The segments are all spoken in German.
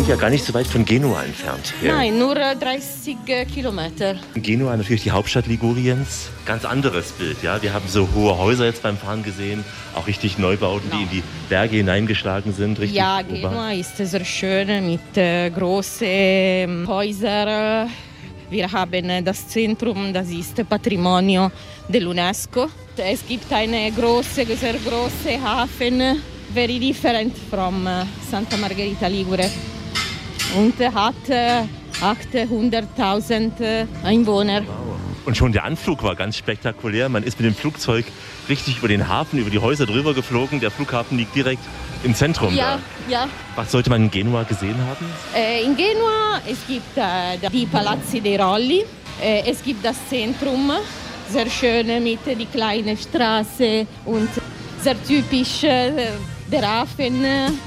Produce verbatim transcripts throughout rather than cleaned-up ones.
sind ja gar nicht so weit von Genua entfernt. Nein, nur dreißig Kilometer. Genua, natürlich die Hauptstadt Liguriens. Ganz anderes Bild, ja. Wir haben so hohe Häuser jetzt beim Fahren gesehen, auch richtig Neubauten, no. die in die Berge hineingeschlagen sind. Richtig ja, Genua ist sehr schön mit äh, großen Häusern. Wir haben das Zentrum, das ist Patrimonio dell'UNESCO. Es gibt eine große, sehr große Hafen, very different from Santa Margherita Ligure. Und hat äh, achthunderttausend Einwohner. Wow. Und schon der Anflug war ganz spektakulär. Man ist mit dem Flugzeug richtig über den Hafen, über die Häuser drüber geflogen. Der Flughafen liegt direkt im Zentrum. Ja, da. ja. Was sollte man in Genua gesehen haben? Äh, in Genua es gibt äh, die Palazzi dei Rolli. Äh, es gibt das Zentrum, sehr schön mit die kleinen Straße und sehr typisch äh, der Hafen.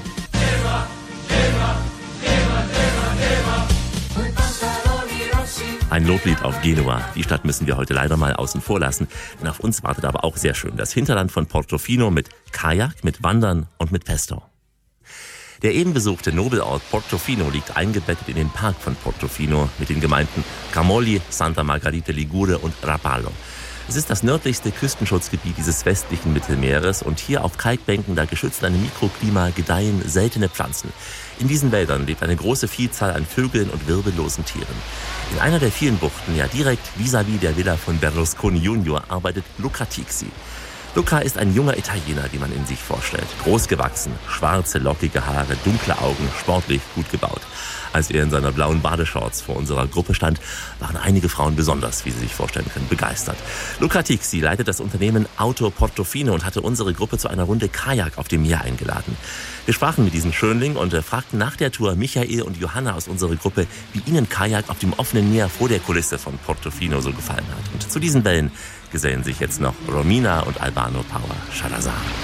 Ein Loblied auf Genua. Die Stadt müssen wir heute leider mal außen vor lassen. Denn auf uns wartet aber auch sehr schön das Hinterland von Portofino mit Kajak, mit Wandern und mit Pesto. Der eben besuchte Nobelort Portofino liegt eingebettet in den Park von Portofino mit den Gemeinden Camogli, Santa Margherita Ligure und Rapallo. Es ist das nördlichste Küstenschutzgebiet dieses westlichen Mittelmeeres und hier auf Kalkbänken, da geschützt in einem Mikroklima, gedeihen seltene Pflanzen. In diesen Wäldern lebt eine große Vielzahl an Vögeln und wirbellosen Tieren. In einer der vielen Buchten, ja direkt vis-à-vis der Villa von Berlusconi Junior, arbeitet Luca Tixi. Luca ist ein junger Italiener, den man in sich vorstellt. Groß gewachsen, schwarze, lockige Haare, dunkle Augen, sportlich, gut gebaut. Als er in seiner blauen Badeshorts vor unserer Gruppe stand, waren einige Frauen besonders, wie Sie sich vorstellen können, begeistert. Luca Tixi leitet das Unternehmen Auto Portofino und hatte unsere Gruppe zu einer Runde Kajak auf dem Meer eingeladen. Wir sprachen mit diesem Schönling und fragten nach der Tour Michael und Johanna aus unserer Gruppe, wie ihnen Kajak auf dem offenen Meer vor der Kulisse von Portofino so gefallen hat. Und zu diesen Wellen gesellen sich jetzt noch Romina und Albano Power Salazar.